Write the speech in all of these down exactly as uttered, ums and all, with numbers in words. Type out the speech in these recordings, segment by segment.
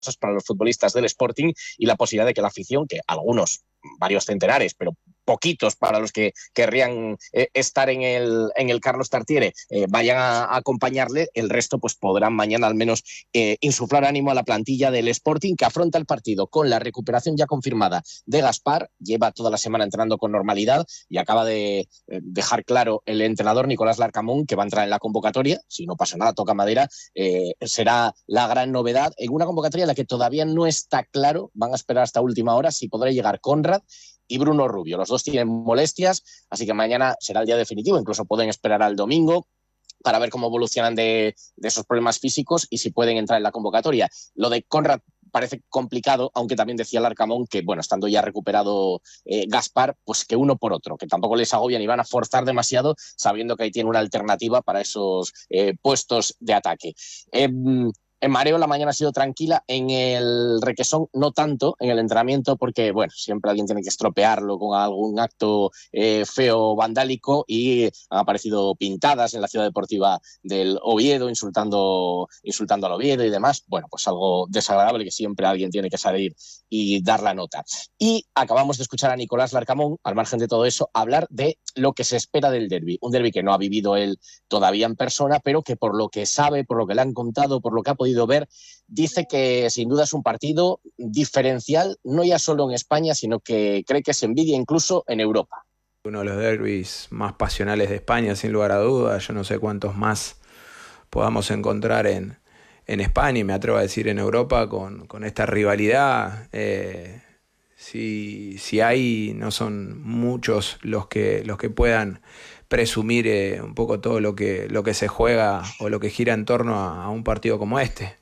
para los futbolistas del Sporting y la posibilidad de que la afición, que algunos, varios centenares, pero poquitos para los que querrían eh, estar en el, en el Carlos Tartiere, eh, vayan a, a acompañarle. El resto pues podrán mañana al menos eh, insuflar ánimo a la plantilla del Sporting, que afronta el partido con la recuperación ya confirmada de Gaspar. Lleva toda la semana entrenando con normalidad y acaba de eh, dejar claro el entrenador Nicolás Larcamón que va a entrar en la convocatoria. Si no pasa nada, toca madera, eh, será la gran novedad en una convocatoria en la que todavía no está claro, van a esperar hasta última hora, si podrá llegar Conrad y Bruno Rubio. Los dos tienen molestias, así que mañana será el día definitivo. Incluso pueden esperar al domingo para ver cómo evolucionan de, de esos problemas físicos y si pueden entrar en la convocatoria. Lo de Conrad parece complicado, aunque también decía Larcamón que, bueno, estando ya recuperado eh, Gaspar, pues que uno por otro, que tampoco les agobian y van a forzar demasiado, sabiendo que ahí tiene una alternativa para esos eh, puestos de ataque. Eh, En mareo la mañana ha sido tranquila, en el Requesón no tanto, en el entrenamiento, porque bueno, siempre alguien tiene que estropearlo con algún acto eh, feo, vandálico, y han aparecido pintadas en la ciudad deportiva del Oviedo, insultando, insultando al Oviedo y demás. Bueno, pues algo desagradable que siempre alguien tiene que salir y dar la nota. Y acabamos de escuchar a Nicolás Larcamón, al margen de todo eso, hablar de lo que se espera del derbi. Un derbi que no ha vivido él todavía en persona, pero que por lo que sabe, por lo que le han contado, por lo que ha podido ver, dice que sin duda es un partido diferencial, no ya solo en España, sino que cree que se envidia incluso en Europa. Uno de los derbis más pasionales de España, sin lugar a dudas. Yo no sé cuántos más podamos encontrar en, en España, y me atrevo a decir en Europa, con, con esta rivalidad. Eh, si, si hay, no son muchos los que, los que puedan presumir eh, un poco todo lo que, lo que se juega o lo que gira en torno a, a un partido como este.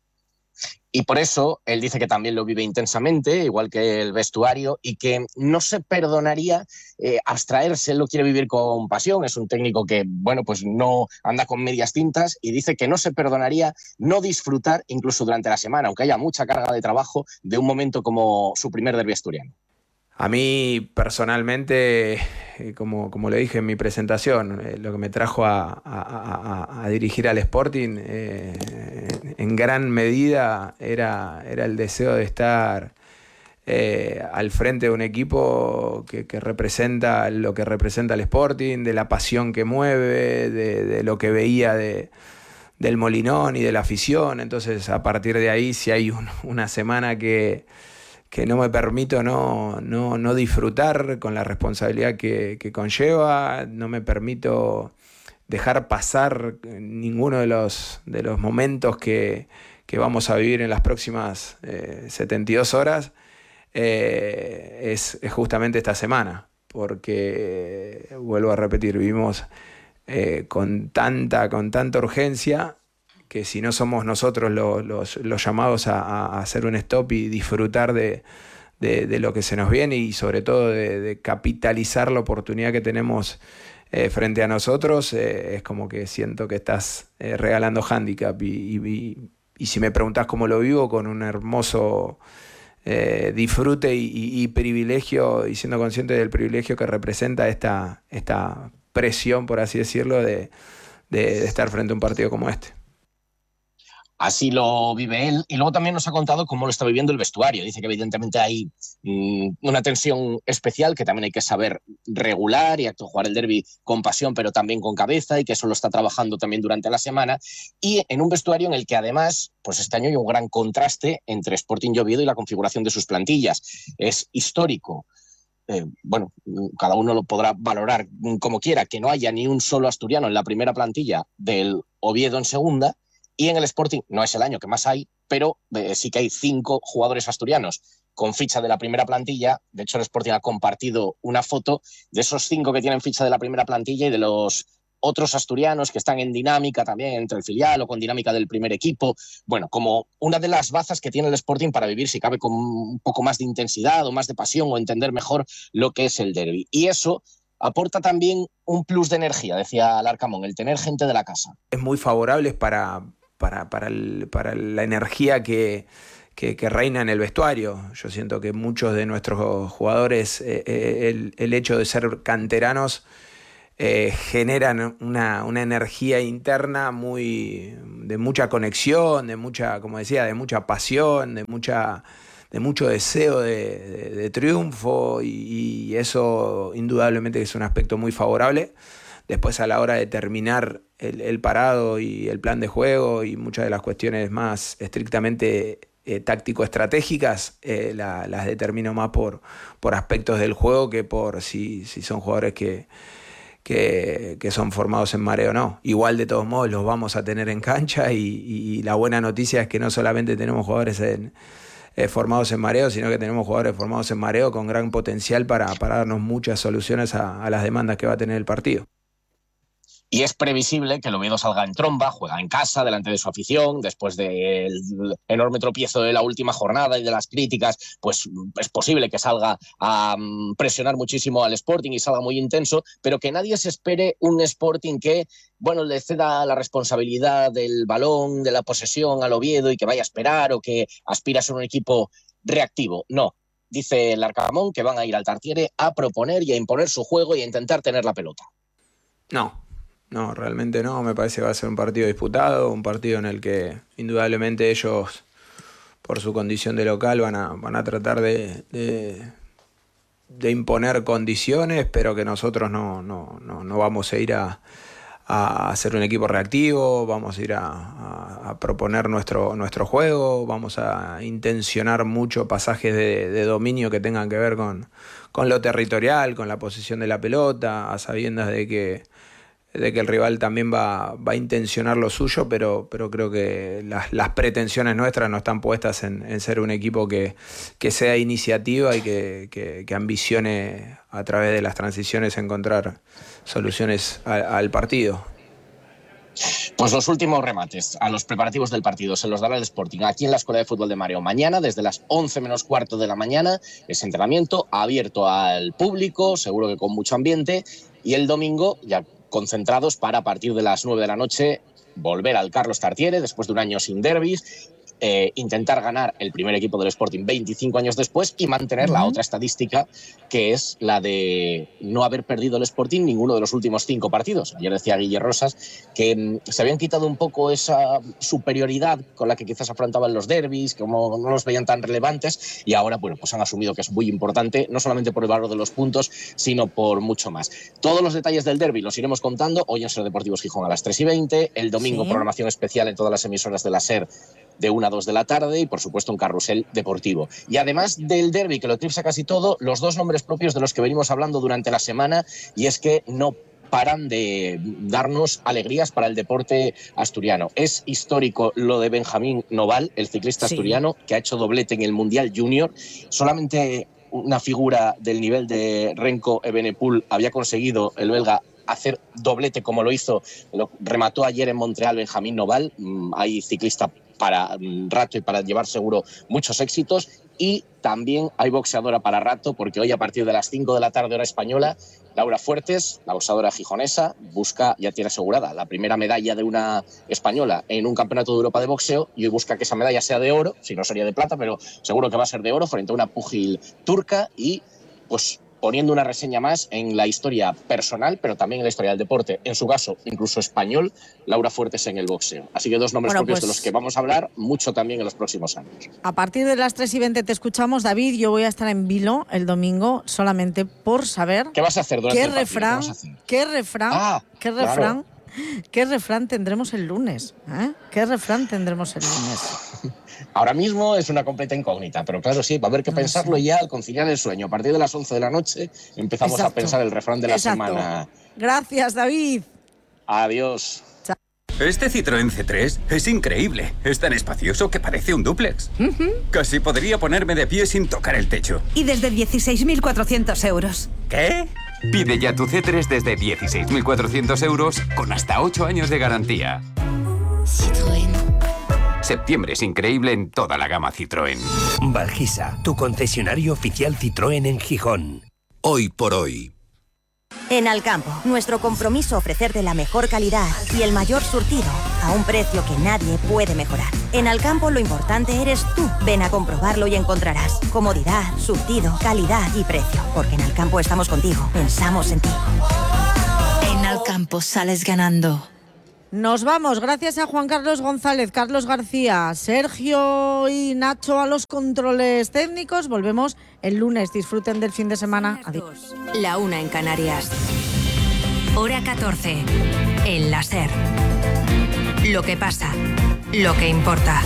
Y por eso él dice que también lo vive intensamente, igual que el vestuario, y que no se perdonaría eh, abstraerse, él lo quiere vivir con pasión. Es un técnico que, bueno, pues no anda con medias tintas, y dice que no se perdonaría no disfrutar incluso durante la semana, aunque haya mucha carga de trabajo, de un momento como su primer derbi asturiano. A mí personalmente, como, como le dije en mi presentación, eh, lo que me trajo a, a, a, a dirigir al Sporting eh, en gran medida era, era el deseo de estar eh, al frente de un equipo que, que representa lo que representa el Sporting, de la pasión que mueve, de, de lo que veía de, del Molinón y de la afición. Entonces, a partir de ahí, si hay un, una semana que... que no me permito no, no, no disfrutar con la responsabilidad que, que conlleva, no me permito dejar pasar ninguno de los, de los momentos que, que vamos a vivir en las próximas eh, setenta y dos horas, eh, es, es justamente esta semana, porque, vuelvo a repetir, vivimos eh, con, tanta, con tanta urgencia, que si no somos nosotros los, los, los llamados a, a hacer un stop y disfrutar de, de, de lo que se nos viene, y sobre todo de, de capitalizar la oportunidad que tenemos eh, frente a nosotros, eh, es como que siento que estás eh, regalando handicap. Y, y, y si me preguntás cómo lo vivo, con un hermoso eh, disfrute y, y, y privilegio, y siendo consciente del privilegio que representa esta, esta presión, por así decirlo, de, de, de estar frente a un partido como este. Así lo vive él, y luego también nos ha contado cómo lo está viviendo el vestuario. Dice que evidentemente hay mmm, una tensión especial que también hay que saber regular y jugar el derbi con pasión, pero también con cabeza, y que eso lo está trabajando también durante la semana. Y en un vestuario en el que además, pues este año hay un gran contraste entre Sporting y Oviedo y la configuración de sus plantillas. Es histórico. Eh, bueno, cada uno lo podrá valorar como quiera, que no haya ni un solo asturiano en la primera plantilla del Oviedo en segunda. Y en el Sporting no es el año que más hay, pero eh, sí que hay cinco jugadores asturianos con ficha de la primera plantilla. De hecho, el Sporting ha compartido una foto de esos cinco que tienen ficha de la primera plantilla y de los otros asturianos que están en dinámica también entre el filial o con dinámica del primer equipo. Bueno, como una de las bazas que tiene el Sporting para vivir, si cabe, con un poco más de intensidad o más de pasión, o entender mejor lo que es el derbi. Y eso aporta también un plus de energía, decía Larcamón, el tener gente de la casa. Es muy favorable para... Para, para, el, para la energía que, que, que reina en el vestuario. Yo siento que muchos de nuestros jugadores, eh, el, el hecho de ser canteranos eh, generan una, una energía interna muy de mucha conexión, de mucha, como decía, de mucha pasión, de mucha de mucho deseo de, de, de triunfo, y, y eso indudablemente es un aspecto muy favorable. Después, a la hora de terminar el, el parado y el plan de juego y muchas de las cuestiones más estrictamente eh, táctico-estratégicas, eh, la, las determino más por, por aspectos del juego que por si, si son jugadores que, que, que son formados en mareo o no. Igual, de todos modos, los vamos a tener en cancha, y, y la buena noticia es que no solamente tenemos jugadores en, eh, formados en mareo, sino que tenemos jugadores formados en mareo con gran potencial para, para darnos muchas soluciones a, a las demandas que va a tener el partido. Y es previsible que el Oviedo salga en tromba, juega en casa, delante de su afición, después del enorme tropiezo de la última jornada y de las críticas, pues es posible que salga a um, presionar muchísimo al Sporting y salga muy intenso, pero que nadie se espere un Sporting que, bueno, le ceda la responsabilidad del balón, de la posesión al Oviedo y que vaya a esperar, o que aspira a ser un equipo reactivo. No. Dice el Arcamón que van a ir al Tartiere a proponer y a imponer su juego y a intentar tener la pelota. No. No, realmente no. Me parece que va a ser un partido disputado, un partido en el que indudablemente ellos, por su condición de local, van a, van a tratar de, de, de imponer condiciones, pero que nosotros no, no, no, no vamos a ir a, a ser un equipo reactivo, vamos a ir a, a, a proponer nuestro, nuestro juego, vamos a intencionar mucho pasajes de, de dominio que tengan que ver con, con lo territorial, con la posesión de la pelota, a sabiendas de que de que el rival también va, va a intencionar lo suyo, pero, pero creo que las, las pretensiones nuestras no están puestas en, en ser un equipo que, que sea iniciativa y que, que, que ambicione a través de las transiciones encontrar soluciones a, al partido. Pues los últimos remates a los preparativos del partido se los dará el Sporting aquí en la Escuela de Fútbol de Mareo mañana desde las once menos cuarto de la mañana. Es entrenamiento abierto al público, seguro que con mucho ambiente, y el domingo ya concentrados para, a partir de las nueve de la noche, volver al Carlos Tartiere después de un año sin derbis, eh, intentar ganar el primer equipo del Sporting veinticinco años después y mantener uh-huh. la otra estadística, que es la de no haber perdido el Sporting ninguno de los últimos cinco partidos. Ayer decía Guille Rosas que mm, se habían quitado un poco esa superioridad con la que quizás afrontaban los derbis, como no los veían tan relevantes, y ahora, bueno, pues han asumido que es muy importante, no solamente por el valor de los puntos, sino por mucho más. Todos los detalles del derbi los iremos contando hoy en Ser Deportivos Gijón a las tres y veinte, el domingo sí. programación especial en todas las emisoras de la SER de una a dos de la tarde, y por supuesto un carrusel deportivo. Y además del derbi, que lo eclipsa casi todo, los dos nombres propios de los que venimos hablando durante la semana, y es que no paran de darnos alegrías para el deporte asturiano. Es histórico lo de Benjamín Noval, el ciclista sí. asturiano, que ha hecho doblete en el Mundial Junior. Solamente una figura del nivel de Renko Evenepoel había conseguido, el belga, hacer doblete como lo hizo, lo remató ayer en Montreal Benjamín Noval. Hay ciclista para rato y para llevar seguro muchos éxitos, y también hay boxeadora para rato, porque hoy a partir de las cinco de la tarde hora española, Laura Fuertes, la boxeadora gijonesa, busca, ya tiene asegurada la primera medalla de una española en un campeonato de Europa de boxeo, y hoy busca que esa medalla sea de oro, si no sería de plata, pero seguro que va a ser de oro, frente a una púgil turca, y pues poniendo una reseña más en la historia personal, pero también en la historia del deporte, en su caso, incluso español, Laura Fuertes en el boxeo. Así que dos nombres bueno, propios pues, de los que vamos a hablar mucho también en los próximos años. A partir de las tres y veinte te escuchamos, David. Yo voy a estar en Vilo el domingo solamente por saber ¿qué vas a hacer durante qué el partido? refrán, ¿Qué vas a hacer? qué refrán, ah, qué refrán, claro. qué refrán tendremos el lunes, ¿eh? ¿Qué refrán tendremos el lunes? Ahora mismo es una completa incógnita, pero claro, sí, va a haber que no pensarlo sé. ya al conciliar el sueño. A partir de las once de la noche empezamos Exacto. a pensar el refrán de la Exacto. semana. Gracias, David. Adiós. Chao. Este Citroën C tres es increíble. Es tan espacioso que parece un dúplex. Uh-huh. Casi podría ponerme de pie sin tocar el techo. Y desde dieciséis mil cuatrocientos euros. ¿Qué? Pide ya tu C tres desde dieciséis mil cuatrocientos euros con hasta ocho años de garantía. Citroën. Septiembre es increíble en toda la gama Citroën. Valgisa, tu concesionario oficial Citroën en Gijón. Hoy por hoy. En Alcampo, nuestro compromiso ofrecerte la mejor calidad y el mayor surtido a un precio que nadie puede mejorar. En Alcampo lo importante eres tú. Ven a comprobarlo y encontrarás comodidad, surtido, calidad y precio. Porque en Alcampo estamos contigo. Pensamos en ti. campo sales ganando. Nos vamos, gracias a Juan Carlos González, Carlos García, Sergio y Nacho a los controles técnicos. Volvemos el lunes, disfruten del fin de semana. Adiós. La una en Canarias. Hora catorce. En la SER. Lo que pasa, lo que importa.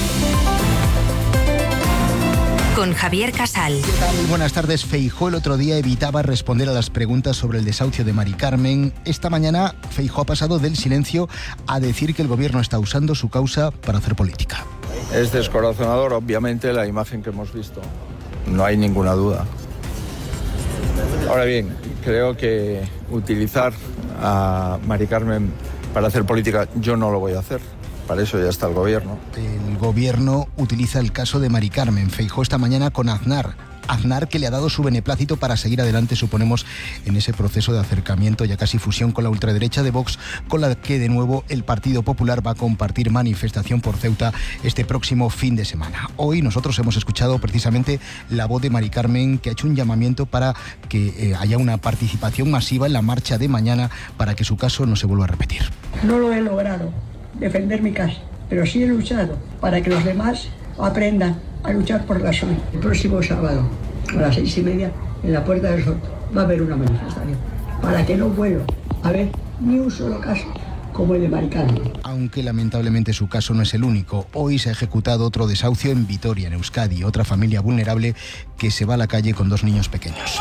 Con Javier Casal. ¿Qué tal? Buenas tardes. Feijóo el otro día evitaba responder a las preguntas sobre el desahucio de Mari Carmen. Esta mañana Feijóo ha pasado del silencio a decir que el gobierno está usando su causa para hacer política. Es descorazonador, obviamente, la imagen que hemos visto. No hay ninguna duda. Ahora bien, creo que utilizar a Mari Carmen para hacer política, yo no lo voy a hacer. Para eso ya está el gobierno. El gobierno utiliza el caso de Mari Carmen. Feijóo esta mañana con Aznar. Aznar, que le ha dado su beneplácito para seguir adelante, suponemos, en ese proceso de acercamiento, ya casi fusión con la ultraderecha de Vox, con la que de nuevo el Partido Popular va a compartir manifestación por Ceuta este próximo fin de semana. Hoy nosotros hemos escuchado precisamente la voz de Mari Carmen, que ha hecho un llamamiento para que eh, haya una participación masiva en la marcha de mañana para que su caso no se vuelva a repetir. No lo he logrado defender mi casa, pero sí he luchado para que los demás aprendan a luchar por la suya. El próximo sábado a las seis y media en la Puerta del Sol va a haber una manifestación para que no vuelva a haber ni un solo caso como el de Mari Carmen. Aunque lamentablemente su caso no es el único. Hoy se ha ejecutado otro desahucio en Vitoria, en Euskadi, otra familia vulnerable que se va a la calle con dos niños pequeños.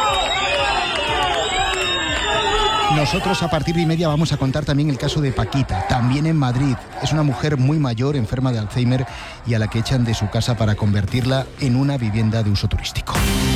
Nosotros a partir de y media vamos a contar también el caso de Paquita, también en Madrid. Es una mujer muy mayor, enferma de Alzheimer, y a la que echan de su casa para convertirla en una vivienda de uso turístico.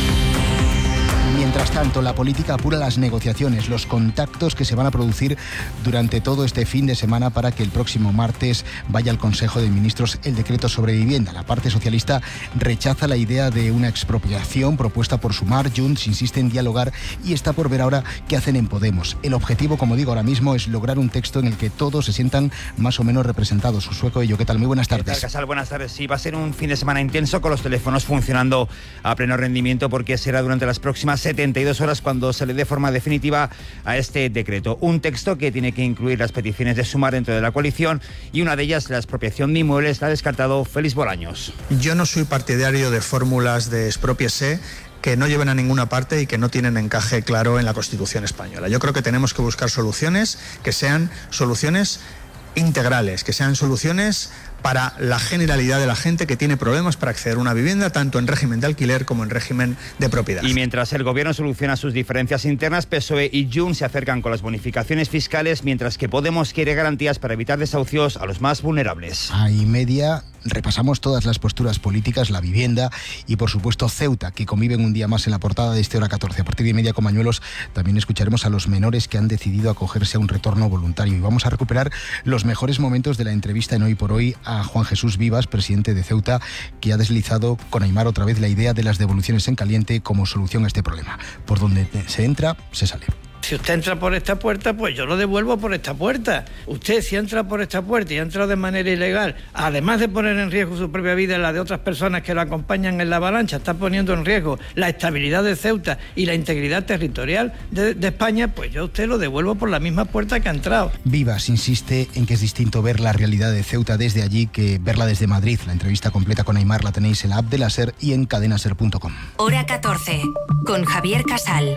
Mientras tanto, la política apura las negociaciones, los contactos que se van a producir durante todo este fin de semana para que el próximo martes vaya al Consejo de Ministros el decreto sobre vivienda. La parte socialista rechaza la idea de una expropiación propuesta por Sumar. Junts insiste en dialogar y está por ver ahora qué hacen en Podemos. El objetivo, como digo ahora mismo, es lograr un texto en el que todos se sientan más o menos representados. Sueco, ¿qué tal? Muy buenas tardes. ¿Qué tal, Casal? Buenas tardes. Sí, va a ser un fin de semana intenso con los teléfonos funcionando a pleno rendimiento porque será durante las próximas setenta y dos horas cuando se le dé forma definitiva a este decreto. Un texto que tiene que incluir las peticiones de Sumar dentro de la coalición y una de ellas, la expropiación de inmuebles, la ha descartado Félix Bolaños. Yo no soy partidario de fórmulas de expropiese que no lleven a ninguna parte y que no tienen encaje claro en la Constitución española. Yo creo que tenemos que buscar soluciones que sean soluciones integrales, que sean soluciones para la generalidad de la gente que tiene problemas para acceder a una vivienda, tanto en régimen de alquiler como en régimen de propiedad. Y mientras el gobierno soluciona sus diferencias internas, P S O E y Junts se acercan con las bonificaciones fiscales, mientras que Podemos quiere garantías para evitar desahucios a los más vulnerables. A y media repasamos todas las posturas políticas, la vivienda y por supuesto Ceuta, que conviven un día más en la portada de este Hora catorce. A partir de y media con Mañuelos también escucharemos a los menores que han decidido acogerse a un retorno voluntario y vamos a recuperar los mejores momentos de la entrevista en Hoy por Hoy a Juan Jesús Vivas, presidente de Ceuta, que ha deslizado con Aimar otra vez la idea de las devoluciones en caliente como solución a este problema. Por donde se entra, se sale. Si usted entra por esta puerta, pues yo lo devuelvo por esta puerta. Usted, si entra por esta puerta y ha entrado de manera ilegal, además de poner en riesgo su propia vida y la de otras personas que lo acompañan en la avalancha, está poniendo en riesgo la estabilidad de Ceuta y la integridad territorial de, de España, pues yo a usted lo devuelvo por la misma puerta que ha entrado. Vivas insiste en que es distinto ver la realidad de Ceuta desde allí que verla desde Madrid. La entrevista completa con Aimar la tenéis en la app de la SER y en cadena ser punto com. Hora catorce, con Javier Casal.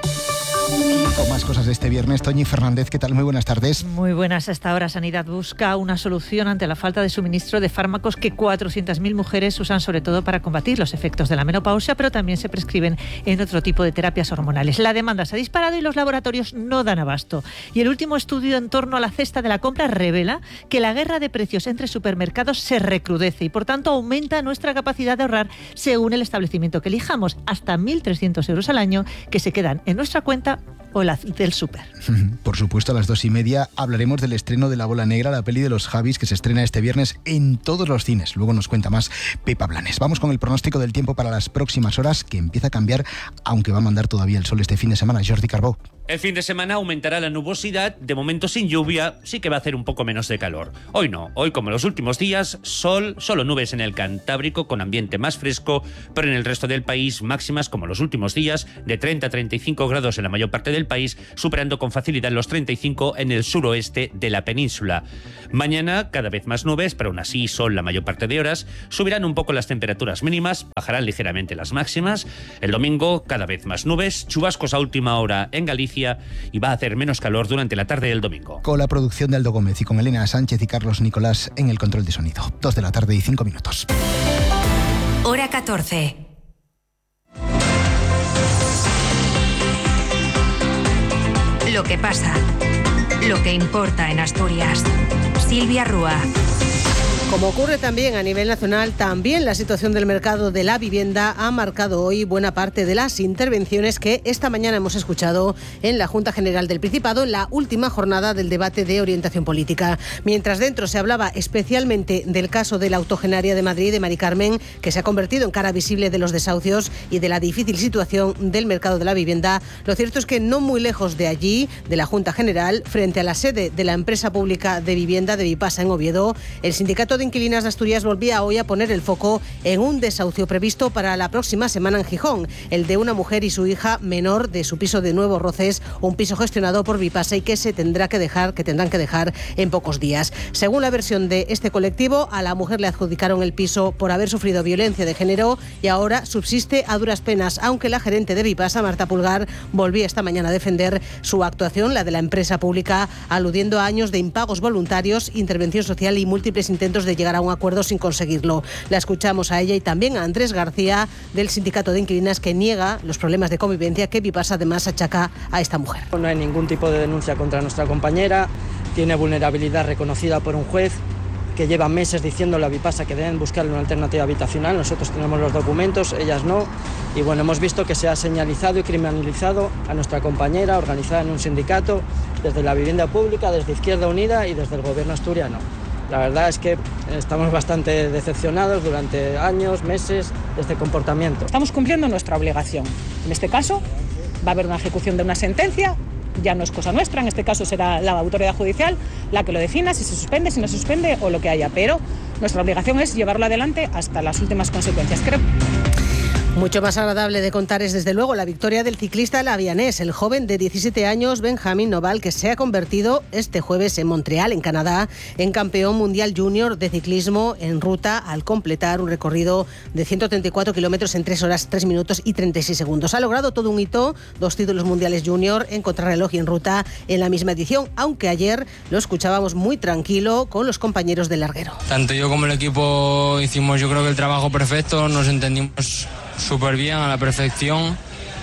Y con más cosas de este viernes, Toñi Fernández, ¿qué tal? Muy buenas tardes. Muy buenas. Hasta ahora Sanidad busca una solución ante la falta de suministro de fármacos que cuatrocientas mil mujeres usan sobre todo para combatir los efectos de la menopausia, pero también se prescriben en otro tipo de terapias hormonales. La demanda se ha disparado y los laboratorios no dan abasto. Y el último estudio en torno a la cesta de la compra revela que la guerra de precios entre supermercados se recrudece y por tanto aumenta nuestra capacidad de ahorrar según el establecimiento que elijamos, hasta mil trescientos euros al año que se quedan en nuestra cuenta o la del súper. Por supuesto, a las dos y media hablaremos del estreno de La Bola Negra, la peli de los Javis, que se estrena este viernes en todos los cines. Luego nos cuenta más Pepa Blanes. Vamos con el pronóstico del tiempo para las próximas horas, que empieza a cambiar, aunque va a mandar todavía el sol este fin de semana. Jordi Carbó. El fin de semana aumentará la nubosidad, de momento sin lluvia, sí que va a hacer un poco menos de calor. Hoy no, hoy como los últimos días, sol, solo nubes en el Cantábrico con ambiente más fresco, pero en el resto del país máximas como los últimos días de treinta a treinta y cinco grados en la mayor parte del el país, superando con facilidad los treinta y cinco en el suroeste de la península. Mañana cada vez más nubes, pero aún así sol la mayor parte de horas. Subirán un poco las temperaturas mínimas, bajarán ligeramente las máximas. El domingo cada vez más nubes, chubascos a última hora en Galicia y va a hacer menos calor durante la tarde del domingo. Con la producción de Aldo Gómez y con Elena Sánchez y Carlos Nicolás en el control de sonido. Dos de la tarde y cinco minutos. Hora catorce. Lo que pasa, lo que importa en Asturias. Silvia Rúa. Como ocurre también a nivel nacional, también la situación del mercado de la vivienda ha marcado hoy buena parte de las intervenciones que esta mañana hemos escuchado en la Junta General del Principado, en la última jornada del debate de orientación política. Mientras dentro se hablaba especialmente del caso de la octogenaria de Madrid, de Mari Carmen, que se ha convertido en cara visible de los desahucios y de la difícil situación del mercado de la vivienda, lo cierto es que no muy lejos de allí, de la Junta General, frente a la sede de la empresa pública de vivienda de Vipasa en Oviedo, el sindicato de Inquilinas de Asturias volvía hoy a poner el foco en un desahucio previsto para la próxima semana en Gijón, el de una mujer y su hija menor de su piso de Nuevos Roces, un piso gestionado por Vipasa y que se tendrá que dejar, que tendrán que dejar en pocos días. Según la versión de este colectivo, a la mujer le adjudicaron el piso por haber sufrido violencia de género y ahora subsiste a duras penas, aunque la gerente de Vipasa, Marta Pulgar, volvía esta mañana a defender su actuación, la de la empresa pública, aludiendo a años de impagos voluntarios, intervención social y múltiples intentos de llegar a un acuerdo sin conseguirlo. La escuchamos a ella y también a Andrés García, del Sindicato de Inquilinas, que niega los problemas de convivencia que Vipasa además achaca a esta mujer. No hay ningún tipo de denuncia contra nuestra compañera, tiene vulnerabilidad reconocida por un juez que lleva meses diciéndole a Vipasa que deben buscar una alternativa habitacional. Nosotros tenemos los documentos, ellas no, y bueno, hemos visto que se ha señalizado y criminalizado a nuestra compañera organizada en un sindicato desde la vivienda pública, desde Izquierda Unida y desde el gobierno asturiano. La verdad es que estamos bastante decepcionados durante años, meses de este comportamiento. Estamos cumpliendo nuestra obligación. En este caso va a haber una ejecución de una sentencia, ya no es cosa nuestra, en este caso será la autoridad judicial la que lo defina, si se suspende, si no se suspende o lo que haya, pero nuestra obligación es llevarlo adelante hasta las últimas consecuencias. Creo. Mucho más agradable de contar es desde luego la victoria del ciclista lavianés, el joven de diecisiete años Benjamín Noval, que se ha convertido este jueves en Montreal, en Canadá, en campeón mundial junior de ciclismo en ruta al completar un recorrido de ciento treinta y cuatro kilómetros en tres horas, tres minutos y treinta y seis segundos. Ha logrado todo un hito, dos títulos mundiales junior en contrarreloj y en ruta en la misma edición, aunque ayer lo escuchábamos muy tranquilo con los compañeros del larguero. Tanto yo como el equipo hicimos, yo creo que el trabajo perfecto, nos entendimos súper bien, a la perfección.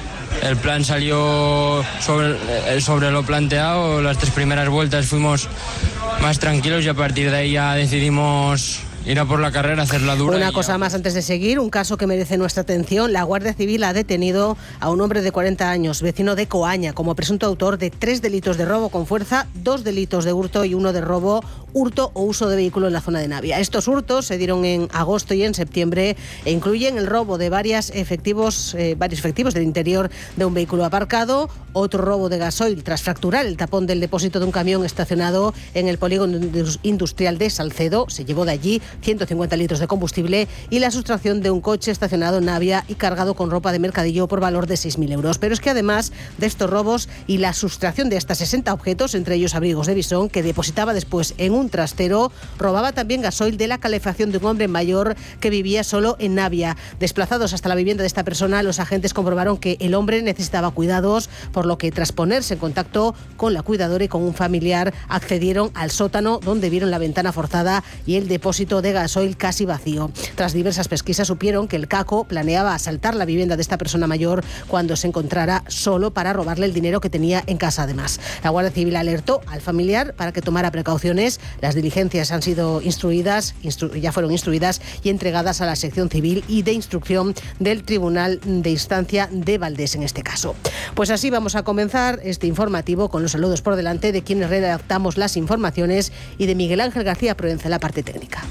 El plan salió sobre, sobre lo planteado. Las tres primeras vueltas fuimos más tranquilos y a partir de ahí ya decidimos ir a por la carrera, hacerla dura. Una cosa más antes de seguir, un caso que merece nuestra atención. La Guardia Civil ha detenido a un hombre de cuarenta años, vecino de Coaña, como presunto autor de tres delitos de robo con fuerza, dos delitos de hurto y uno de robo, hurto o uso de vehículo en la zona de Navia. Estos hurtos se dieron en agosto y en septiembre e incluyen el robo de varias efectivos, eh, varios efectivos del interior de un vehículo aparcado, otro robo de gasoil tras fracturar el tapón del depósito de un camión estacionado en el polígono industrial de Salcedo. Se llevó de allí ciento cincuenta litros de combustible y la sustracción de un coche estacionado en Navia y cargado con ropa de mercadillo por valor de seis mil euros. Pero es que además de estos robos y la sustracción de hasta sesenta objetos, entre ellos abrigos de bisón, que depositaba después en un trastero, robaba también gasoil de la calefacción de un hombre mayor que vivía solo en Navia. Desplazados hasta la vivienda de esta persona, los agentes comprobaron que el hombre necesitaba cuidados, por lo que tras ponerse en contacto con la cuidadora y con un familiar, accedieron al sótano donde vieron la ventana forzada y el depósito de gasoil casi vacío. Tras diversas pesquisas supieron que el caco planeaba asaltar la vivienda de esta persona mayor cuando se encontrara solo para robarle el dinero que tenía en casa. Además, la Guardia Civil alertó al familiar para que tomara precauciones. Las diligencias han sido instruidas, instru- ya fueron instruidas y entregadas a la sección civil y de instrucción del Tribunal de Instancia de Valdés en este caso. Pues así vamos a comenzar este informativo con los saludos por delante de quienes redactamos las informaciones y de Miguel Ángel García Provenza en la parte técnica.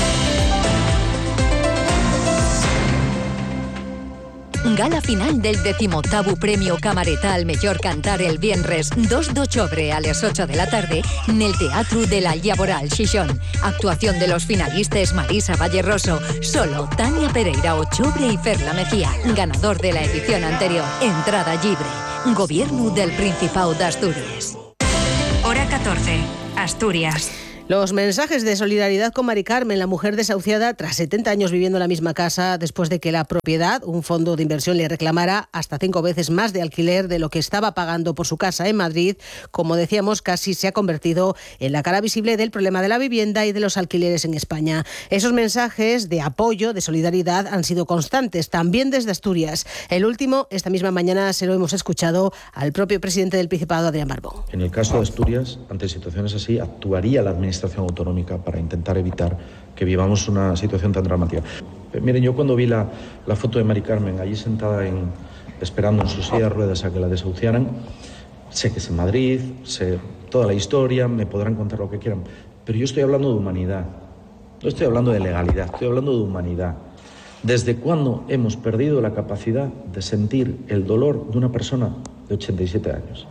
Gala final del decimoctavo Premio Camareta al Mellor Cantar el viernes dos de octubre a las ocho de la tarde en el Teatro de la Llaboral Xixón. Actuación de los finalistas Marisa Valleroso, Solo, Tania Pereira Ochobre y Ferla Mejía. Ganador de la edición anterior. Entrada libre. Gobierno del Principado de Asturias. Hora catorce, Asturias. Los mensajes de solidaridad con Mari Carmen, la mujer desahuciada tras setenta años viviendo en la misma casa después de que la propiedad, un fondo de inversión, le reclamara hasta cinco veces más de alquiler de lo que estaba pagando por su casa en Madrid. Como decíamos, casi se ha convertido en la cara visible del problema de la vivienda y de los alquileres en España. Esos mensajes de apoyo, de solidaridad, han sido constantes, también desde Asturias. El último, esta misma mañana, se lo hemos escuchado al propio presidente del Principado, Adrián Barbón. En el caso de Asturias, ante situaciones así, actuaría la Administración autonómica para intentar evitar que vivamos una situación tan dramática. Miren, yo cuando vi la, la foto de Mari Carmen allí sentada en, esperando en su silla de ruedas a que la desahuciaran, sé que es en Madrid, sé toda la historia, me podrán contar lo que quieran, pero yo estoy hablando de humanidad, no estoy hablando de legalidad, estoy hablando de humanidad. ¿Desde cuándo hemos perdido la capacidad de sentir el dolor de una persona de ochenta y siete años?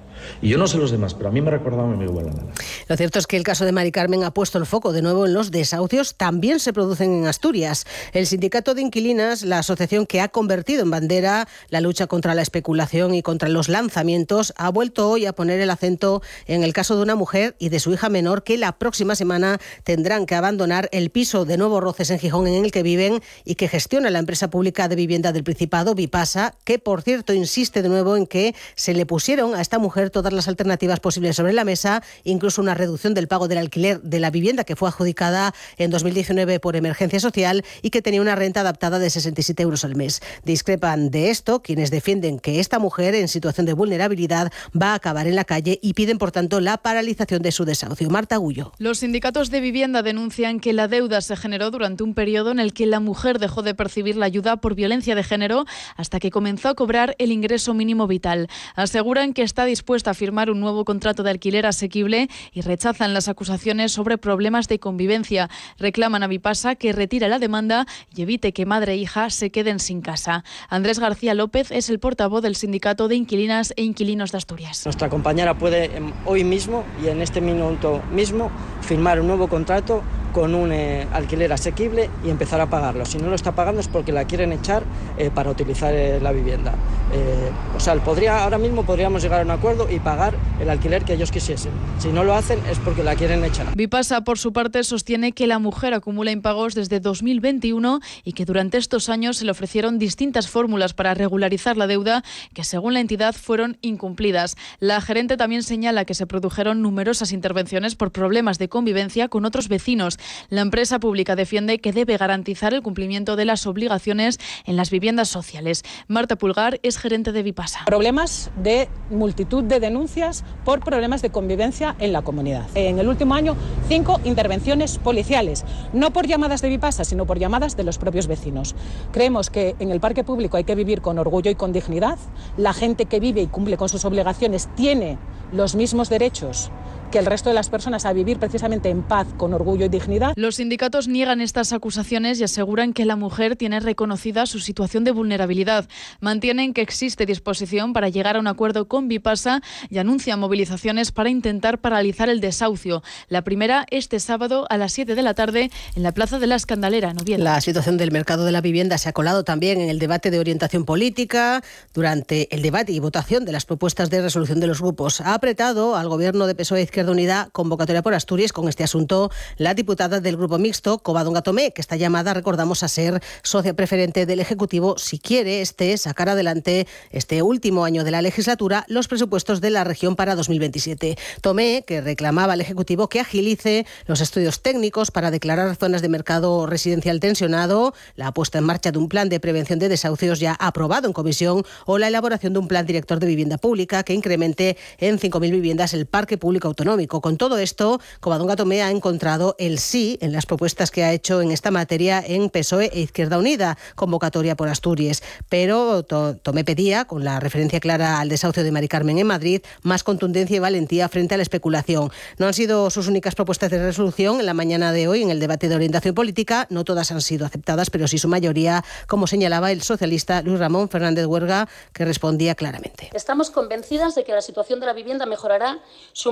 Y yo no sé los demás, pero a mí me recordaba a mi abuela Nana. Lo cierto es que el caso de Mari Carmen ha puesto el foco de nuevo en los desahucios. También se producen en Asturias. El Sindicato de Inquilinas, la asociación que ha convertido en bandera la lucha contra la especulación y contra los lanzamientos, ha vuelto hoy a poner el acento en el caso de una mujer y de su hija menor que la próxima semana tendrán que abandonar el piso de Nuevo Roces en Gijón en el que viven y que gestiona la empresa pública de vivienda del Principado, Vipasa, que por cierto insiste de nuevo en que se le pusieron a esta mujer todas las alternativas posibles sobre la mesa, incluso una reducción del pago del alquiler de la vivienda que fue adjudicada en dos mil diecinueve por emergencia social y que tenía una renta adaptada de sesenta y siete euros al mes. Discrepan de esto quienes defienden que esta mujer en situación de vulnerabilidad va a acabar en la calle y piden, por tanto, la paralización de su desahucio. Marta Agullo. Los sindicatos de vivienda denuncian que la deuda se generó durante un periodo en el que la mujer dejó de percibir la ayuda por violencia de género hasta que comenzó a cobrar el ingreso mínimo vital. Aseguran que está dispuesta a firmar un nuevo contrato de alquiler asequible y rechazan las acusaciones sobre problemas de convivencia. Reclaman a Vipasa que retire la demanda y evite que madre e hija se queden sin casa. Andrés García López es el portavoz del Sindicato de Inquilinas e Inquilinos de Asturias. Nuestra compañera puede hoy mismo y en este minuto mismo firmar un nuevo contrato con un eh, alquiler asequible y empezar a pagarlo. Si no lo está pagando es porque la quieren echar eh, para utilizar eh, la vivienda. Eh, o sea, podría, ahora mismo podríamos llegar a un acuerdo y pagar el alquiler que ellos quisiesen. Si no lo hacen es porque la quieren echar. Vipasa, por su parte, sostiene que la mujer acumula impagos desde dos mil veintiuno y que durante estos años se le ofrecieron distintas fórmulas para regularizar la deuda que, según la entidad, fueron incumplidas. La gerente también señala que se produjeron numerosas intervenciones por problemas de convivencia con otros vecinos. La empresa pública defiende que debe garantizar el cumplimiento de las obligaciones en las viviendas sociales. Marta Pulgar es gerente de Vipasa. Problemas de multitud de denuncias por problemas de convivencia en la comunidad. En el último año, cinco intervenciones policiales, no por llamadas de Vipasa, sino por llamadas de los propios vecinos. Creemos que en el parque público hay que vivir con orgullo y con dignidad. La gente que vive y cumple con sus obligaciones tiene los mismos derechos que el resto de las personas a vivir precisamente en paz, con orgullo y dignidad. Los sindicatos niegan estas acusaciones y aseguran que la mujer tiene reconocida su situación de vulnerabilidad. Mantienen que existe disposición para llegar a un acuerdo con Vipasa y anuncian movilizaciones para intentar paralizar el desahucio. La primera este sábado a las siete de la tarde en la Plaza de la Escandalera, en Oviedo. La situación del mercado de la vivienda se ha colado también en el debate de orientación política. Durante el debate y votación de las propuestas de resolución de los grupos, ha apretado al gobierno de P S O E Izquierda Unida convocatoria por Asturias con este asunto la diputada del Grupo Mixto, Covadonga Tomé, que está llamada, recordamos, a ser socia preferente del Ejecutivo si quiere este sacar adelante este último año de la legislatura los presupuestos de la región para dos mil veintisiete. Tomé, que reclamaba al Ejecutivo que agilice los estudios técnicos para declarar zonas de mercado residencial tensionado, la puesta en marcha de un plan de prevención de desahucios ya aprobado en comisión o la elaboración de un plan director de vivienda pública que incremente en cinco mil viviendas el parque público autonómico. Con todo esto, Covadonga Tomé ha encontrado el sí en las propuestas que ha hecho en esta materia en P S O E e Izquierda Unida, convocatoria por Asturias. Pero Tomé pedía, con la referencia clara al desahucio de Mari Carmen en Madrid, más contundencia y valentía frente a la especulación. No han sido sus únicas propuestas de resolución en la mañana de hoy en el debate de orientación política. No todas han sido aceptadas, pero sí su mayoría, como señalaba el socialista Luis Ramón Fernández Huerga, que respondía claramente. Estamos convencidas de que la situación de la vivienda mejorará sumando medidas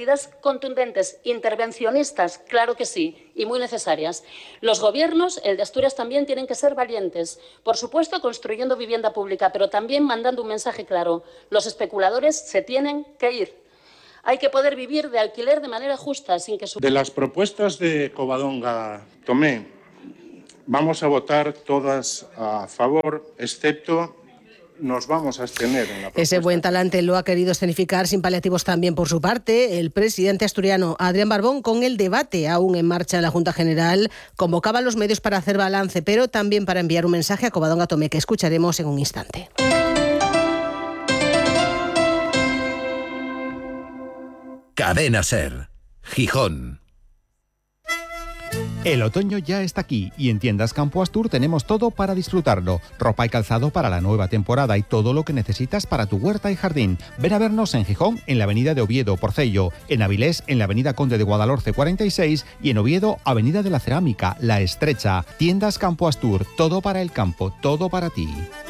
medidas contundentes, intervencionistas, claro que sí, y muy necesarias. Los gobiernos, el de Asturias también, tienen que ser valientes. Por supuesto, construyendo vivienda pública, pero también mandando un mensaje claro. Los especuladores se tienen que ir. Hay que poder vivir de alquiler de manera justa, sin que... Su... De las propuestas de Covadonga Tomé, vamos a votar todas a favor, excepto... Nos vamos a abstener en la propuesta. Ese buen talante lo ha querido escenificar sin paliativos también por su parte el presidente asturiano Adrián Barbón, con el debate aún en marcha en la Junta General. Convocaba a los medios para hacer balance, pero también para enviar un mensaje a Covadonga Tomé, que escucharemos en un instante. Cadena SER, Gijón. El otoño ya está aquí y en Tiendas Campo Astur tenemos todo para disfrutarlo. Ropa y calzado para la nueva temporada y todo lo que necesitas para tu huerta y jardín. Ven a vernos en Gijón, en la avenida de Oviedo, Porcello, en Avilés, en la avenida Conde de Guadalhorce cuarenta y seis y en Oviedo, avenida de la Cerámica, La Estrecha. Tiendas Campo Astur, todo para el campo, todo para ti.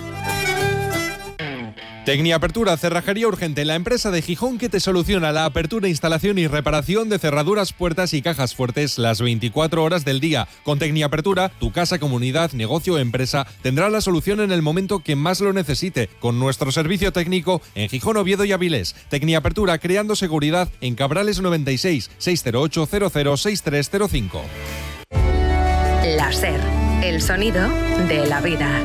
Tecniapertura, cerrajería urgente, la empresa de Gijón que te soluciona la apertura, instalación y reparación de cerraduras, puertas y cajas fuertes las veinticuatro horas del día. Con Tecniapertura, tu casa, comunidad, negocio o empresa tendrá la solución en el momento que más lo necesite, con nuestro servicio técnico en Gijón, Oviedo y Avilés. Tecniapertura, creando seguridad en Cabrales noventa y seis, seis cero ocho, cero cero seis tres cero cinco. La SER, el sonido de la vida.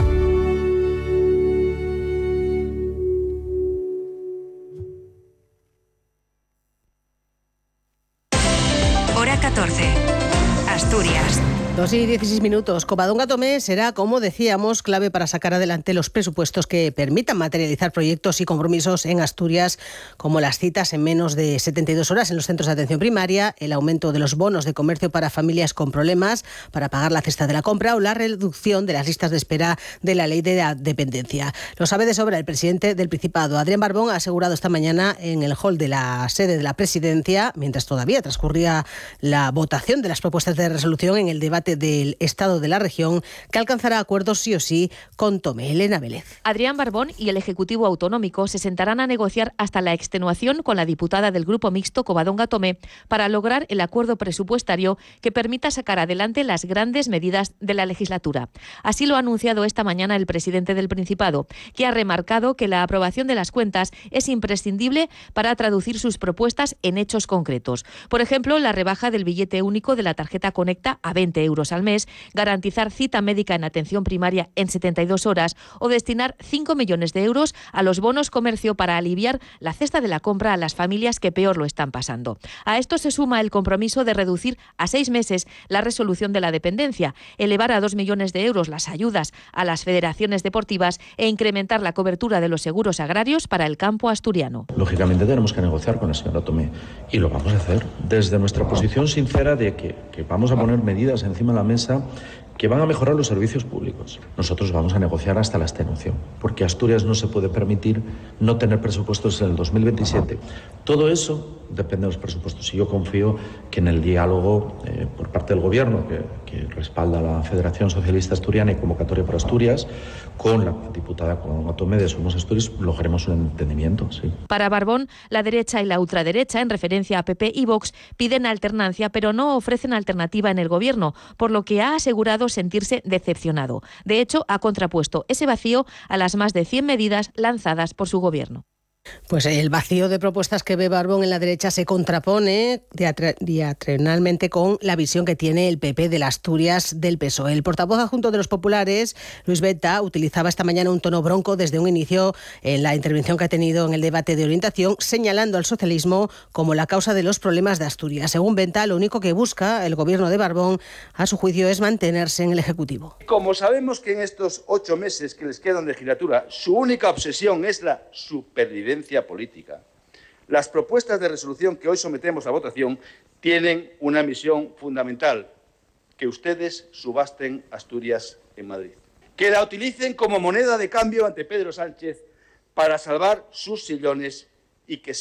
catorce. Asturias. Dos y dieciséis minutos. Covadonga Tomé será, como decíamos, clave para sacar adelante los presupuestos que permitan materializar proyectos y compromisos en Asturias, como las citas en menos de setenta y dos horas en los centros de atención primaria, el aumento de los bonos de comercio para familias con problemas para pagar la cesta de la compra o la reducción de las listas de espera de la ley de la dependencia. Lo sabe de sobra el presidente del Principado. Adrián Barbón ha asegurado esta mañana en el hall de la sede de la presidencia, mientras todavía transcurría la votación de las propuestas de resolución en el debate del Estado de la región, que alcanzará acuerdos sí o sí con Tomé. Elena Vélez. Adrián Barbón y el Ejecutivo Autonómico se sentarán a negociar hasta la extenuación con la diputada del Grupo Mixto Covadonga Tomé para lograr el acuerdo presupuestario que permita sacar adelante las grandes medidas de la legislatura. Así lo ha anunciado esta mañana el presidente del Principado, que ha remarcado que la aprobación de las cuentas es imprescindible para traducir sus propuestas en hechos concretos. Por ejemplo, la rebaja del billete único de la tarjeta Conecta a veinte euros al mes, garantizar cita médica en atención primaria en setenta y dos horas o destinar cinco millones de euros a los bonos comercio para aliviar la cesta de la compra a las familias que peor lo están pasando. A esto se suma el compromiso de reducir a seis meses la resolución de la dependencia, elevar a dos millones de euros las ayudas a las federaciones deportivas e incrementar la cobertura de los seguros agrarios para el campo asturiano. Lógicamente tenemos que negociar con la señora Tomé y lo vamos a hacer desde nuestra posición sincera de que, que vamos a poner medidas encima de la mesa que van a mejorar los servicios públicos. Nosotros vamos a negociar hasta la extenuación, porque Asturias no se puede permitir no tener presupuestos en el dos mil veintisiete. Todo eso depende de los presupuestos y yo confío que en el diálogo eh, por parte del Gobierno, que, que respalda la Federación Socialista Asturiana y Convocatoria por Asturias, con la diputada Covadonga Tomé de Somos Asturias, lograremos un entendimiento. Sí. Para Barbón, la derecha y la ultraderecha, en referencia a P P y Vox, piden alternancia, pero no ofrecen alternativa en el Gobierno, por lo que ha asegurado sentirse decepcionado. De hecho, ha contrapuesto ese vacío a las más de cien medidas lanzadas por su Gobierno. Pues el vacío de propuestas que ve Barbón en la derecha se contrapone diametralmente con la visión que tiene el P P de las Asturias del P S O E. El portavoz adjunto de los populares, Luis Beta, utilizaba esta mañana un tono bronco desde un inicio en la intervención que ha tenido en el debate de orientación, señalando al socialismo como la causa de los problemas de Asturias. Según Beta, lo único que busca el gobierno de Barbón, a su juicio, es mantenerse en el Ejecutivo. Como sabemos que en estos ocho meses que les quedan de legislatura, su única obsesión es la supervivencia política, las propuestas de resolución que hoy sometemos a votación tienen una misión fundamental: que ustedes subasten Asturias en Madrid, que la utilicen como moneda de cambio ante Pedro Sánchez para salvar sus sillones y que sigan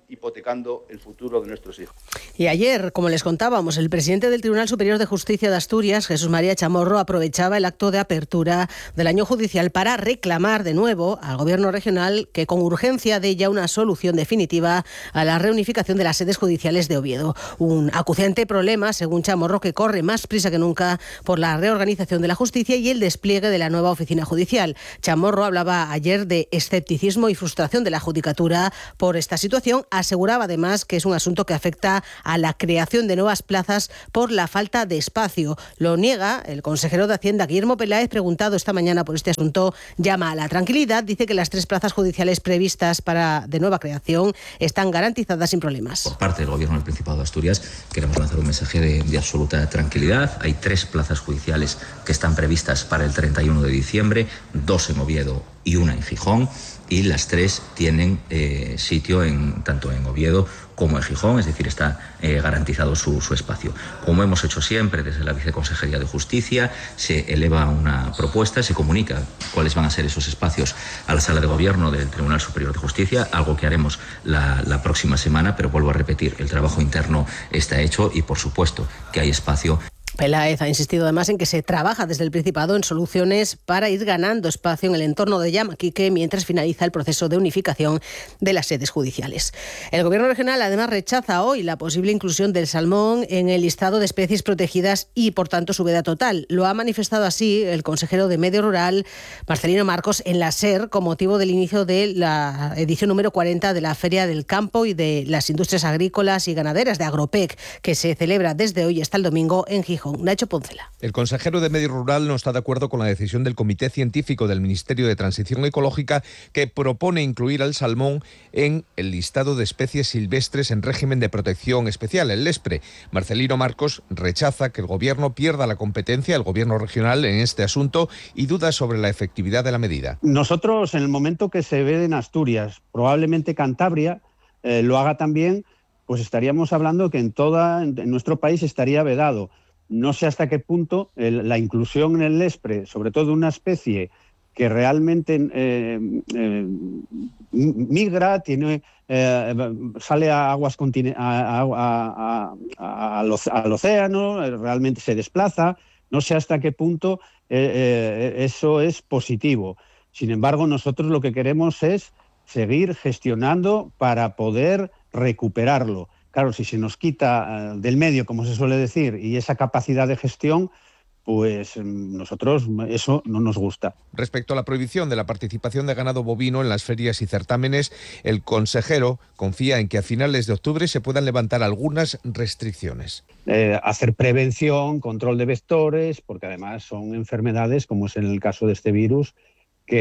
hipotecando el futuro de nuestros hijos. Y ayer, como les contábamos, el presidente del Tribunal Superior de Justicia de Asturias, Jesús María Chamorro, aprovechaba el acto de apertura del año judicial para reclamar de nuevo al Gobierno regional que con urgencia dé ya una solución definitiva a la reunificación de las sedes judiciales de Oviedo. Un acuciante problema, según Chamorro, que corre más prisa que nunca por la reorganización de la justicia y el despliegue de la nueva oficina judicial. Chamorro hablaba ayer de escepticismo y frustración de la judicatura por esta situación. Aseguraba además que es un asunto que afecta a la creación de nuevas plazas por la falta de espacio. Lo niega el consejero de Hacienda, Guillermo Peláez, preguntado esta mañana por este asunto. Llama a la tranquilidad, dice que las tres plazas judiciales previstas para de nueva creación están garantizadas sin problemas. Por parte del Gobierno del Principado de Asturias queremos lanzar un mensaje de, de absoluta tranquilidad. Hay tres plazas judiciales que están previstas para el treinta y uno de diciembre, dos en Oviedo y una en Gijón. Y las tres tienen eh, sitio en, tanto en Oviedo como en Gijón, es decir, está eh, garantizado su, su espacio. Como hemos hecho siempre desde la Viceconsejería de Justicia, se eleva una propuesta, se comunica cuáles van a ser esos espacios a la Sala de Gobierno del Tribunal Superior de Justicia, algo que haremos la, la próxima semana, pero vuelvo a repetir, el trabajo interno está hecho y, por supuesto, que hay espacio. Peláez ha insistido además en que se trabaja desde el Principado en soluciones para ir ganando espacio en el entorno de Llamaquique mientras finaliza el proceso de unificación de las sedes judiciales. El Gobierno regional además rechaza hoy la posible inclusión del salmón en el listado de especies protegidas y por tanto su veda total. Lo ha manifestado así el consejero de Medio Rural, Marcelino Marcos, en la SER con motivo del inicio de la edición número cuarenta de la Feria del Campo y de las Industrias Agrícolas y Ganaderas de Agropec, que se celebra desde hoy hasta el domingo en Gijón. Nacho Poncela. El consejero de Medio Rural no está de acuerdo con la decisión del Comité Científico del Ministerio de Transición Ecológica que propone incluir al salmón en el listado de especies silvestres en régimen de protección especial, el LESPRE. Marcelino Marcos rechaza que el Gobierno pierda la competencia, el Gobierno regional, en este asunto y duda sobre la efectividad de la medida. Nosotros, en el momento que se ve en Asturias, probablemente Cantabria eh, lo haga también, pues estaríamos hablando que en, toda, en nuestro país estaría vedado. No sé hasta qué punto el, la inclusión en el LESPRE, sobre todo de una especie que realmente eh, eh, migra, tiene, eh, sale a aguas continen- a, a, a, a, al, al océano, realmente se desplaza. No sé hasta qué punto eh, eh, eso es positivo. Sin embargo, nosotros lo que queremos es seguir gestionando para poder recuperarlo. Claro, si se nos quita uh, del medio, como se suele decir, y esa capacidad de gestión, pues nosotros eso no nos gusta. Respecto a la prohibición de la participación de ganado bovino en las ferias y certámenes, el consejero confía en que a finales de octubre se puedan levantar algunas restricciones. Eh, hacer prevención, control de vectores, porque además son enfermedades, como es en el caso de este virus, que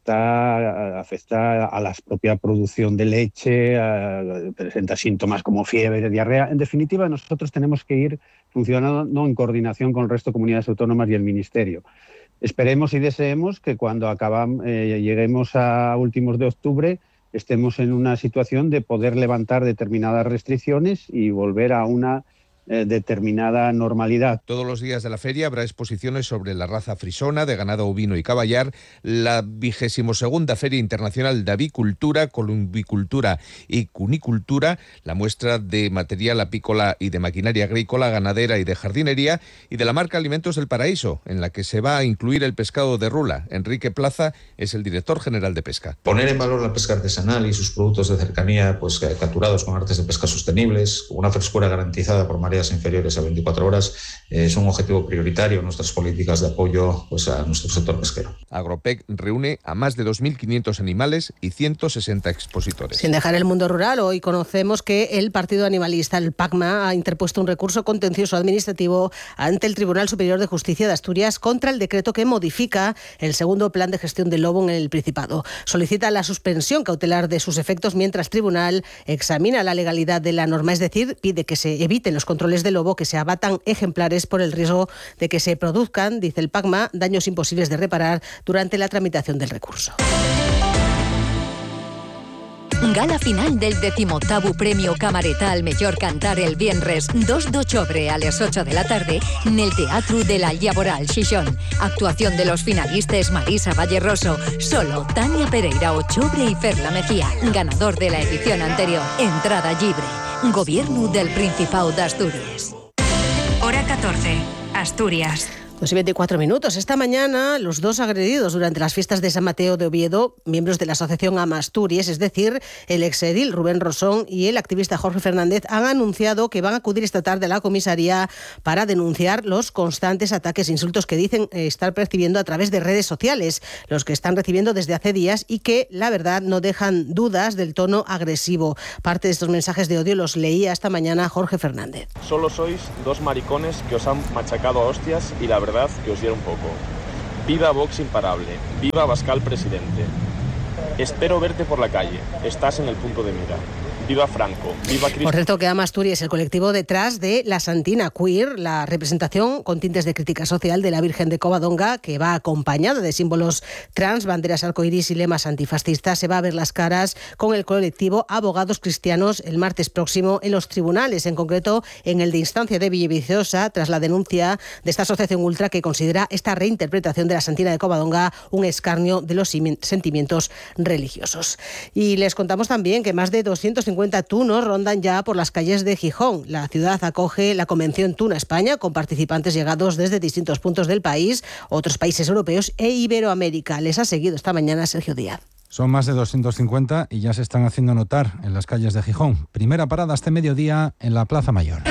afecta, afecta a la propia producción de leche, a, presenta síntomas como fiebre, diarrea. En definitiva, nosotros tenemos que ir funcionando en coordinación con el resto de comunidades autónomas y el Ministerio. Esperemos y deseemos que cuando acabamos, eh, lleguemos a últimos de octubre estemos en una situación de poder levantar determinadas restricciones y volver a una eh, determinada normalidad. Todos los días de la feria habrá exposiciones sobre la raza frisona, de ganado ovino y caballar, la vigésimo segunda Feria Internacional de Avicultura, Columbicultura y Cunicultura, la muestra de material apícola y de maquinaria agrícola, ganadera y de jardinería, y de la marca Alimentos del Paraíso, en la que se va a incluir el pescado de rula. Enrique Plaza es el director general de pesca. Poner en valor la pesca artesanal y sus productos de cercanía, pues capturados con artes de pesca sostenibles, con una frescura garantizada por mareas inferiores a veinticuatro horas, eh, es un objetivo prioritario en nuestras políticas de apoyo pues, a nuestro sector pesquero. Agropec reúne a más de dos mil quinientos animales y ciento sesenta expositores. Sin dejar el mundo rural, hoy conocemos que el partido animalista, el PACMA, ha interpuesto un recurso contencioso administrativo ante el Tribunal Superior de Justicia de Asturias contra el decreto que modifica el segundo plan de gestión del lobo en el Principado. Solicita la suspensión cautelar de sus efectos mientras el tribunal examina la legalidad de la norma, es decir, pide que se eviten los controles de lobo, que se abatan ejemplares por el riesgo de que se produzcan, dice el PACMA, daños imposibles de reparar durante la tramitación del recurso. Gala final del decimoctavo Premio Camareta al Mellor Cantar el viernes dos de octubre a las ocho de la tarde en el Teatro de la Llaboral Xixón. Actuación de los finalistas Marisa Valleroso, Solo, Tania Pereira Ochobre y Ferla Mejía. Ganador de la edición anterior. Entrada libre. Gobierno del Principado de Asturias. Hora catorce. Asturias. Dos y veinticuatro minutos. Esta mañana, los dos agredidos durante las fiestas de San Mateo de Oviedo, miembros de la asociación Amasturias, es decir, el exedil Rubén Rosón y el activista Jorge Fernández, han anunciado que van a acudir esta tarde a la comisaría para denunciar los constantes ataques e insultos que dicen estar percibiendo a través de redes sociales, los que están recibiendo desde hace días y que, la verdad, no dejan dudas del tono agresivo. Parte de estos mensajes de odio los leía esta mañana Jorge Fernández. Solo sois dos maricones que os han machacado a hostias y la verdad que os diera un poco. Viva Vox imparable, viva Abascal presidente. Espero verte por la calle, estás en el punto de mira. Viva Franco, viva Cristo. Por cierto, que Amasturias es el colectivo detrás de la Santina Queer, la representación con tintes de crítica social de la Virgen de Covadonga, que va acompañada de símbolos trans, banderas arcoiris y lemas antifascistas. Se va a ver las caras con el colectivo Abogados Cristianos el martes próximo en los tribunales, en concreto en el de instancia de Villaviciosa, tras la denuncia de esta asociación ultra que considera esta reinterpretación de la Santina de Covadonga un escarnio de los sentimientos religiosos. Y les contamos también que más de doscientos cincuenta tunos rondan ya por las calles de Gijón. La ciudad acoge la Convención Tuna España con participantes llegados desde distintos puntos del país, otros países europeos e Iberoamérica. Les ha seguido esta mañana Sergio Díaz. Son más de doscientos cincuenta y ya se están haciendo notar en las calles de Gijón. Primera parada este mediodía en la Plaza Mayor.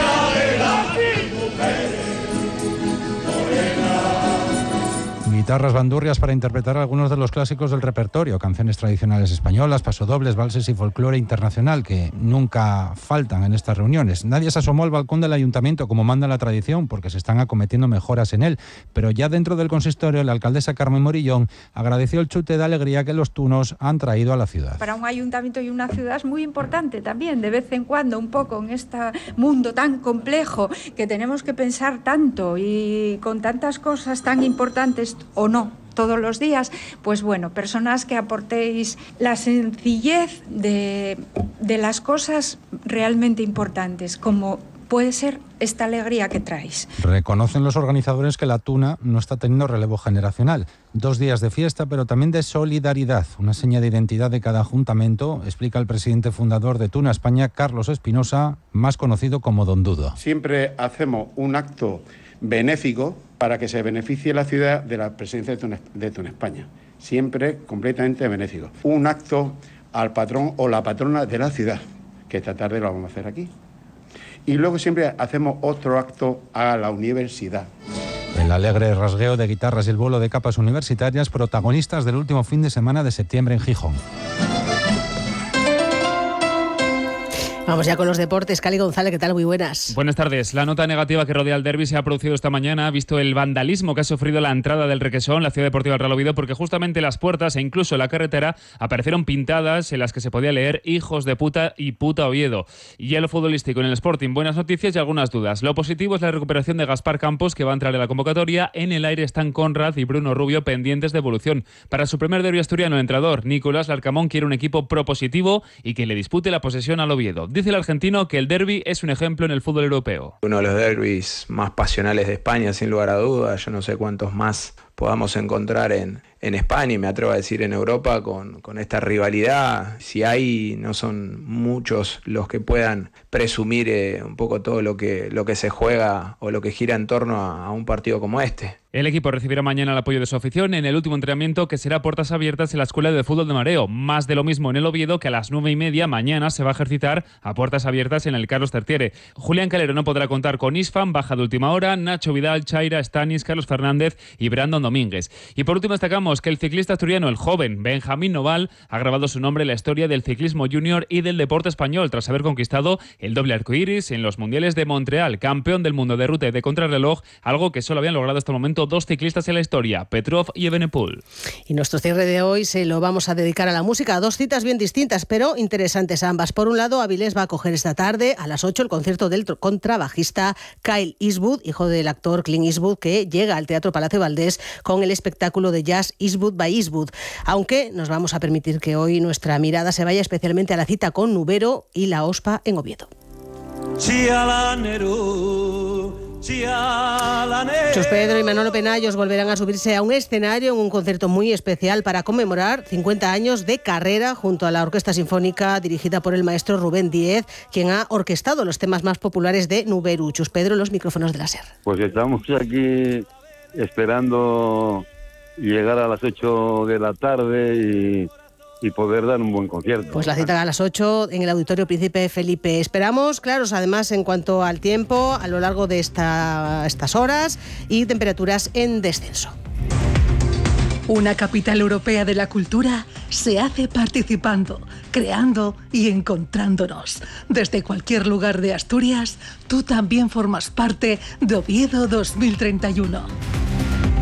Guitarras bandurrias para interpretar algunos de los clásicos del repertorio, canciones tradicionales españolas, pasodobles, valses y folclore internacional que nunca faltan en estas reuniones. Nadie se asomó al balcón del ayuntamiento como manda la tradición porque se están acometiendo mejoras en él, pero ya dentro del consistorio la alcaldesa Carmen Morillón agradeció el chute de alegría que los tunos han traído a la ciudad. Para un ayuntamiento y una ciudad es muy importante también, de vez en cuando, un poco en este mundo tan complejo que tenemos que pensar tanto y con tantas cosas tan importantes o no todos los días, pues bueno, personas que aportéis la sencillez de, de las cosas realmente importantes, como puede ser esta alegría que traéis. Reconocen los organizadores que la Tuna no está teniendo relevo generacional. Dos días de fiesta, pero también de solidaridad, una seña de identidad de cada ayuntamiento, explica el presidente fundador de Tuna España, Carlos Espinosa, más conocido como Don Dudo. Siempre hacemos un acto benéfico para que se beneficie la ciudad de la presencia de Tuna, de Tuna España. Siempre completamente benéfico. Un acto al patrón o la patrona de la ciudad, que esta tarde lo vamos a hacer aquí. Y luego siempre hacemos otro acto a la universidad. El alegre rasgueo de guitarras y el vuelo de capas universitarias, protagonistas del último fin de semana de septiembre en Gijón. Vamos ya con los deportes. Cali González, ¿qué tal? Muy buenas. Buenas tardes. La nota negativa que rodea al derbi se ha producido esta mañana, visto el vandalismo que ha sufrido la entrada del Requesón, la Ciudad Deportiva del Real Oviedo, porque justamente las puertas e incluso la carretera aparecieron pintadas en las que se podía leer hijos de puta y puta Oviedo. Y ya lo futbolístico en el Sporting, buenas noticias y algunas dudas. Lo positivo es la recuperación de Gaspar Campos, que va a entrar en la convocatoria. En el aire están Conrad y Bruno Rubio pendientes de evolución. Para su primer derbi asturiano, el entrenador Nicolás Larcamón quiere un equipo propositivo y que le dispute la posesión al Oviedo. Dice el argentino que el derbi es un ejemplo en el fútbol europeo. Uno de los derbis más pasionales de España, sin lugar a dudas. Yo no sé cuántos más podamos encontrar en, en España y me atrevo a decir en Europa con, con esta rivalidad. Si hay, no son muchos los que puedan presumir eh, un poco todo lo que, lo que se juega o lo que gira en torno a, a un partido como este. El equipo recibirá mañana el apoyo de su afición en el último entrenamiento, que será a puertas abiertas en la Escuela de Fútbol de Mareo. Más de lo mismo en el Oviedo, que a las nueve y media mañana se va a ejercitar a puertas abiertas en el Carlos Tertiere. Julián Calero no podrá contar con Isfan, baja de última hora, Nacho Vidal, Chaira, Stanis, Carlos Fernández y Brandon Domínguez. Y por último destacamos que el ciclista asturiano, el joven Benjamín Noval, ha grabado su nombre en la historia del ciclismo junior y del deporte español, tras haber conquistado el doble arcoíris en los Mundiales de Montreal, campeón del mundo de ruta y de contrarreloj, algo que solo habían logrado hasta el momento dos ciclistas en la historia, Petrov y Evenepoel. Y nuestro cierre de hoy se lo vamos a dedicar a la música, a dos citas bien distintas, pero interesantes ambas. Por un lado, Avilés va a acoger esta tarde a las ocho el concierto del contrabajista Kyle Eastwood, hijo del actor Clint Eastwood, que llega al Teatro Palacio Valdés con el espectáculo de jazz Eastwood by Eastwood. Aunque nos vamos a permitir que hoy nuestra mirada se vaya especialmente a la cita con Nubero y la OSPA en Oviedo. Chus Pedro y Manolo Penallos volverán a subirse a un escenario en un concierto muy especial para conmemorar cincuenta años de carrera junto a la Orquesta Sinfónica dirigida por el maestro Rubén Díez, quien ha orquestado los temas más populares de Nuberu. Chus Pedro, los micrófonos de la SER. Pues estamos aquí esperando llegar a las ocho de la tarde y... y poder dar un buen concierto. Pues la cita a las ocho en el Auditorio Príncipe Felipe. Esperamos claros, además, en cuanto al tiempo a lo largo de esta, estas horas y temperaturas en descenso. Una capital europea de la cultura se hace participando, creando y encontrándonos. Desde cualquier lugar de Asturias, tú también formas parte de Oviedo dos mil treinta y uno.